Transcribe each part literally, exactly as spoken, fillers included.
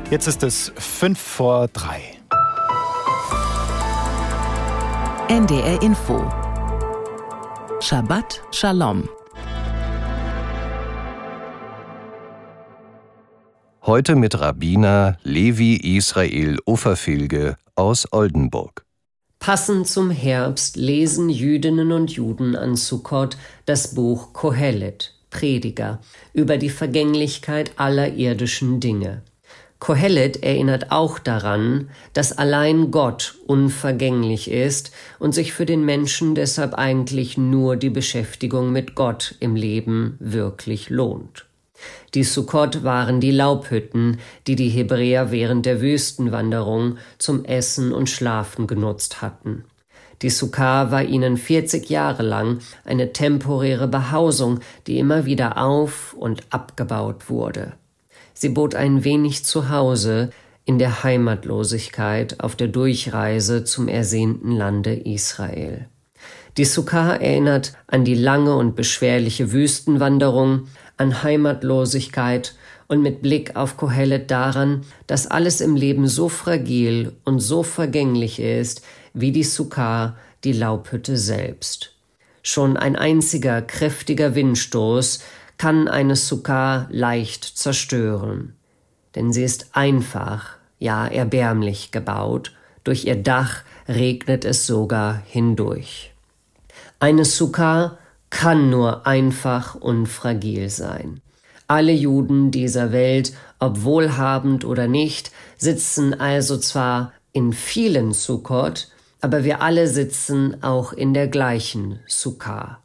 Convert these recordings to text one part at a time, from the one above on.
Jetzt ist es fünf vor drei. N D R Info. Shabbat Shalom. Heute mit Rabbiner Levi Israel Offerfilge aus Oldenburg. Passend zum Herbst lesen Jüdinnen und Juden an Sukkot das Buch Kohelet, Prediger, über die Vergänglichkeit aller irdischen Dinge. Kohelet erinnert auch daran, dass allein Gott unvergänglich ist und sich für den Menschen deshalb eigentlich nur die Beschäftigung mit Gott im Leben wirklich lohnt. Die Sukkot waren die Laubhütten, die die Hebräer während der Wüstenwanderung zum Essen und Schlafen genutzt hatten. Die Sukkah war ihnen vierzig Jahre lang eine temporäre Behausung, die immer wieder auf- und abgebaut wurde. Sie bot ein wenig Zuhause in der Heimatlosigkeit auf der Durchreise zum ersehnten Lande Israel. Die Sukkah erinnert an die lange und beschwerliche Wüstenwanderung, an Heimatlosigkeit und mit Blick auf Kohelet daran, dass alles im Leben so fragil und so vergänglich ist, wie die Sukkah, die Laubhütte selbst. Schon ein einziger kräftiger Windstoß kann eine Sukkah leicht zerstören, denn sie ist einfach, ja erbärmlich gebaut, durch ihr Dach regnet es sogar hindurch. Eine Sukkah kann nur einfach und fragil sein. Alle Juden dieser Welt, ob wohlhabend oder nicht, sitzen also zwar in vielen Sukkot, aber wir alle sitzen auch in der gleichen Sukkah.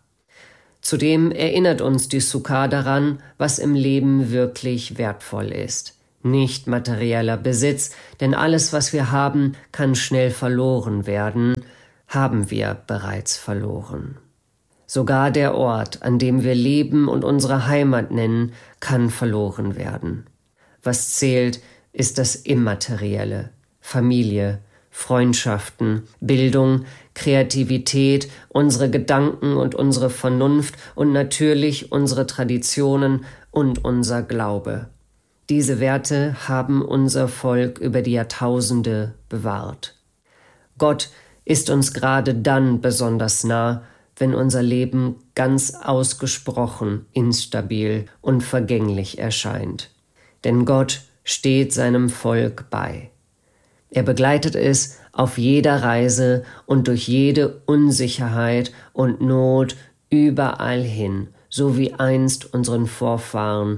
Zudem erinnert uns die Sukkah daran, was im Leben wirklich wertvoll ist. Nicht materieller Besitz, denn alles, was wir haben, kann schnell verloren werden, haben wir bereits verloren. Sogar der Ort, an dem wir leben und unsere Heimat nennen, kann verloren werden. Was zählt, ist das Immaterielle: Familie, Freundschaften, Bildung, Kreativität, unsere Gedanken und unsere Vernunft und natürlich unsere Traditionen und unser Glaube. Diese Werte haben unser Volk über die Jahrtausende bewahrt. Gott ist uns gerade dann besonders nah, wenn unser Leben ganz ausgesprochen instabil und vergänglich erscheint. Denn Gott steht seinem Volk bei. Er begleitet es auf jeder Reise und durch jede Unsicherheit und Not überall hin, so wie einst unseren Vorfahren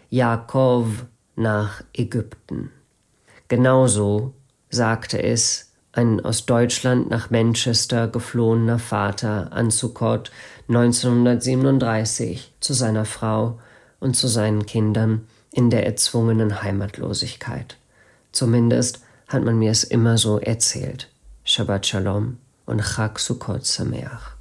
Jakob nach Ägypten. Genauso sagte es ein aus Deutschland nach Manchester geflohener Vater an Sukkot neunzehnhundertsiebenunddreißig zu seiner Frau und zu seinen Kindern in der erzwungenen Heimatlosigkeit. Zumindest hat man mir es immer so erzählt. Shabbat Shalom und Chag Sukkot Sameach.